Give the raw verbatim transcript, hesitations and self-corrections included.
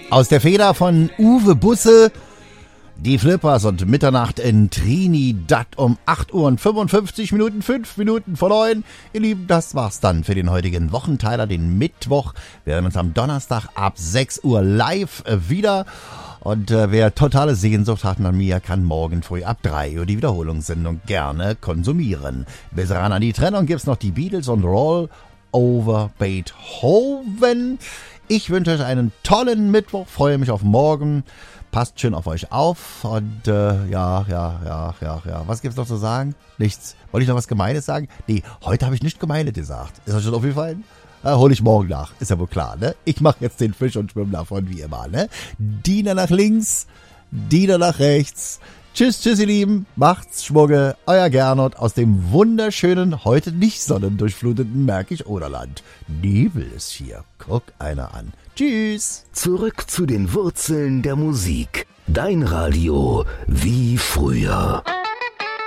Aus der Feder von Uwe Busse, die Flippers und Mitternacht in Trinidad um acht Uhr und fünfundfünfzig Minuten, fünf Minuten vor neun. Ihr Lieben, das war's dann für den heutigen Wochenteiler, den Mittwoch. Wir hören uns am Donnerstag ab sechs Uhr live wieder. Und äh, wer totale Sehnsucht hat nach mir, kann morgen früh ab drei Uhr die Wiederholungssendung gerne konsumieren. Bis ran an die Trennung gibt's noch die Beatles und Roll over Beethoven. Ich wünsche euch einen tollen Mittwoch, freue mich auf morgen. Passt schön auf euch auf und äh, ja, ja, ja, ja, ja. Was gibt's noch zu sagen? Nichts. Wollte ich noch was Gemeines sagen? Nee, heute habe ich nichts Gemeines gesagt. Ist euch schon aufgefallen? Äh, hol ich morgen nach. Ist ja wohl klar, ne? Ich mache jetzt den Fisch und schwimme davon wie immer, ne? Diener nach links, Diener nach rechts. Tschüss, tschüss, ihr Lieben. Macht's Schmugge. Euer Gernot aus dem wunderschönen, heute nicht sonnendurchfluteten Märkisch-Oderland. Nebel ist hier. Guck einer an. Tschüss. Zurück zu den Wurzeln der Musik. Dein Radio wie früher.